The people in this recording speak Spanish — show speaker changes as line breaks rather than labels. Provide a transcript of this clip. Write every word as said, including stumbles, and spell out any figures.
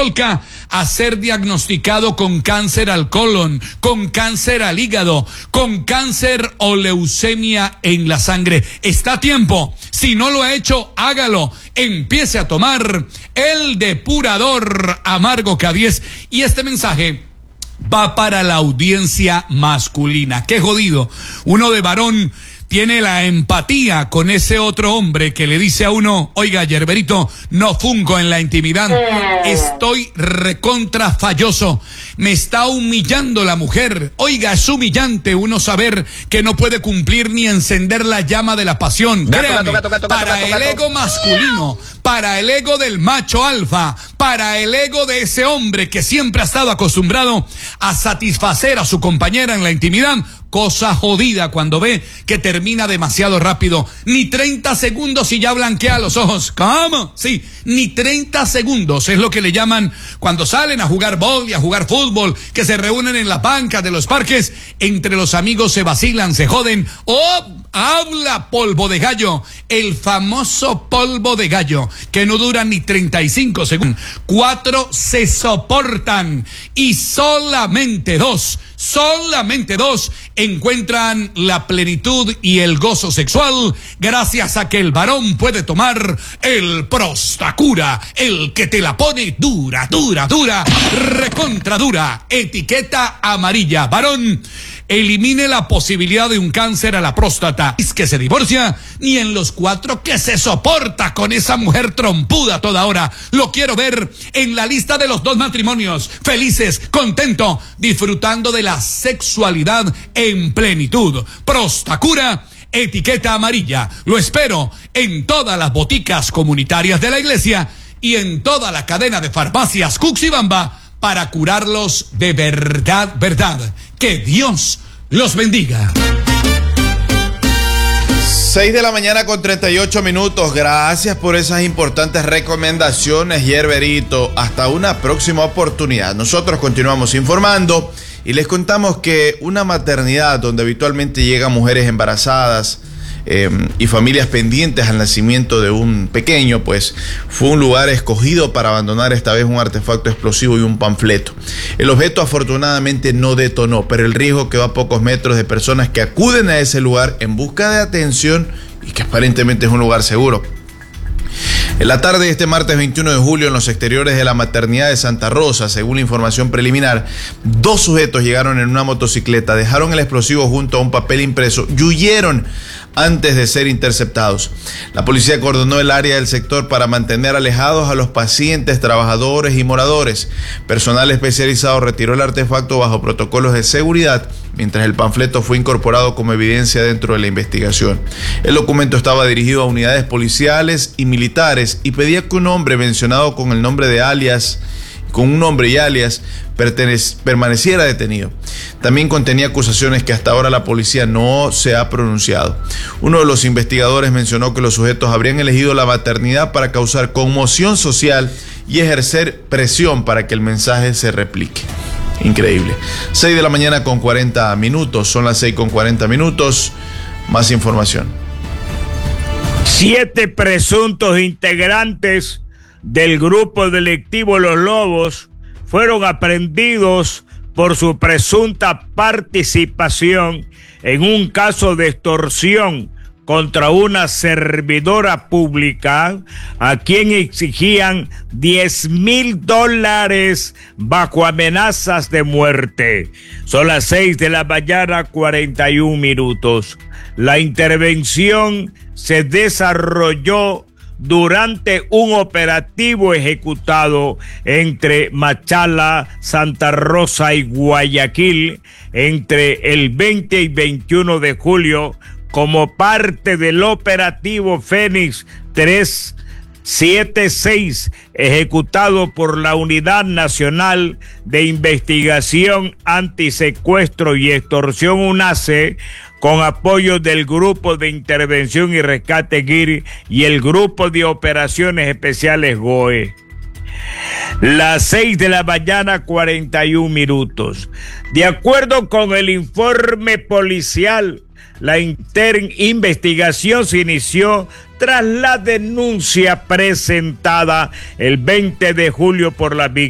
Solca a ser diagnosticado con cáncer al colon, con cáncer al hígado, con cáncer o leucemia en la sangre. Está a tiempo. Si no lo ha hecho, hágalo. Empiece a tomar el depurador amargo K diez. Y este mensaje va para la audiencia masculina. Qué jodido. Uno de varón tiene la empatía con ese otro hombre que le dice a uno: oiga, Yerberito, no fungo en la intimidad, estoy recontra falloso, me está humillando la mujer. Oiga, es humillante uno saber que no puede cumplir ni encender la llama de la pasión.
Gato,
Créame,
gato, gato, gato,
para
gato,
el
gato.
ego masculino, para el ego del macho alfa, para el ego de ese hombre que siempre ha estado acostumbrado a satisfacer a su compañera en la intimidad, cosa jodida cuando ve que termina demasiado rápido. Ni treinta segundos y ya blanquea los ojos. ¿Cómo? Sí, ni treinta segundos es lo que le llaman cuando salen a jugar bol y a jugar fútbol, que se reúnen en la banca de los parques, entre los amigos se vacilan, se joden. ¡Oh! Habla polvo de gallo, el famoso polvo de gallo, que no dura ni treinta y cinco segundos. Cuatro se soportan y solamente dos, solamente dos encuentran la plenitud y el gozo sexual gracias a que el varón puede tomar el Prostacura, el que te la pone dura, dura, dura, recontra dura, etiqueta amarilla. Varón, elimine la posibilidad de un cáncer a la próstata. Es que se divorcia, ni en los cuatro que se soporta con esa mujer trompuda toda hora. Lo quiero ver en la lista de los dos matrimonios, felices, contento, disfrutando de la sexualidad en plenitud. Prostacura, etiqueta amarilla. Lo espero en todas las boticas comunitarias de la iglesia y en toda la cadena de farmacias Cuxibamba para curarlos de verdad, verdad. Que Dios los bendiga.
seis de la mañana con treinta y ocho minutos. Gracias por esas importantes recomendaciones, Yerberito. Hasta una próxima oportunidad. Nosotros continuamos informando y les contamos que una maternidad donde habitualmente llegan mujeres embarazadas eh, y familias pendientes al nacimiento de un pequeño, pues fue un lugar escogido para abandonar esta vez un artefacto explosivo y un panfleto. El objeto afortunadamente no detonó, pero el riesgo quedó a pocos metros de personas que acuden a ese lugar en busca de atención y que aparentemente es un lugar seguro. En la tarde de este martes veintiuno de julio, en los exteriores de la maternidad de Santa Rosa, según la información preliminar, dos sujetos llegaron en una motocicleta, dejaron el explosivo junto a un papel impreso y huyeron antes de ser interceptados. La policía acordonó el área del sector para mantener alejados a los pacientes, trabajadores y moradores. Personal especializado retiró el artefacto bajo protocolos de seguridad, mientras el panfleto fue incorporado como evidencia dentro de la investigación. El documento estaba dirigido a unidades policiales y militares y pedía que un hombre mencionado con el nombre de alias, con un nombre y alias, permaneciera detenido. También contenía acusaciones que hasta ahora la policía no se ha pronunciado. Uno de los investigadores mencionó que los sujetos habrían elegido la maternidad para causar conmoción social y ejercer presión para que el mensaje se replique. Increíble. seis de la mañana con cuarenta minutos. Son las seis con cuarenta minutos. Más información.
Siete presuntos integrantes del grupo delictivo Los Lobos fueron aprehendidos por su presunta participación en un caso de extorsión contra una servidora pública a quien exigían diez mil dólares bajo amenazas de muerte. Son las seis de la mañana, cuarenta y un minutos. La intervención se desarrolló durante un operativo ejecutado entre Machala, Santa Rosa y Guayaquil entre el veinte y veintiuno de julio como parte del operativo Fénix trescientos setenta y seis ejecutado por la Unidad Nacional de Investigación Antisecuestro y Extorsión UNACE, con apoyo del Grupo de Intervención y Rescate G I R y el Grupo de Operaciones Especiales G O E. Las seis de la mañana, cuarenta y un minutos. De acuerdo con el informe policial, la investigación se inició tras la denuncia presentada el veinte de julio por la víctima.